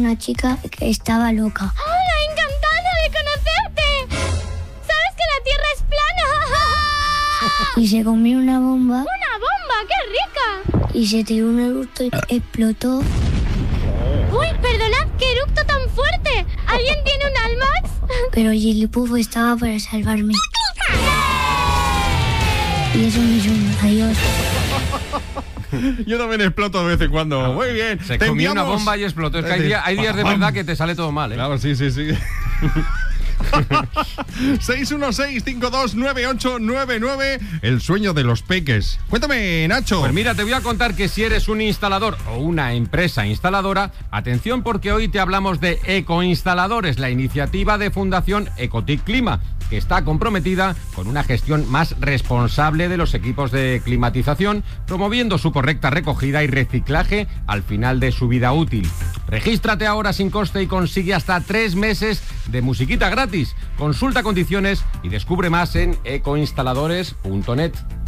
una chica que estaba loca. ¡Hola, encantada de conocerte! ¿Sabes que la Tierra es plana? Y se comió una bomba. ¡Una bomba! ¡Qué rica! Y se tiró un eructo y explotó. ¡Uy, perdonad! ¡Qué eructo tan fuerte! ¿Alguien tiene un Almax? Pero Jigglypuff estaba para salvarme. Y eso es mi sueño. Adiós. Yo también exploto de vez en cuando. Muy bien. Se comió una bomba y explotó. Es que hay días de verdad que te sale todo mal, ¿eh? Claro, sí. 616-529899. El sueño de los peques. Cuéntame, Nacho. Pues mira, te voy a contar que si eres un instalador o una empresa instaladora, atención porque hoy te hablamos de Ecoinstaladores, la iniciativa de Fundación Ecotic Clima, que está comprometida con una gestión más responsable de los equipos de climatización, promoviendo su correcta recogida y reciclaje al final de su vida útil. Regístrate ahora sin coste y consigue hasta 3 meses de musiquita gratis. Consulta condiciones y descubre más en ecoinstaladores.net.